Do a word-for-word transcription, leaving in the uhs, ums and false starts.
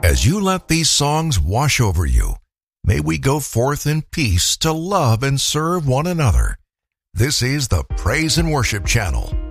As you let these songs wash over you, may we go forth in peace to love and serve one another. This is the Praise and Worship Channel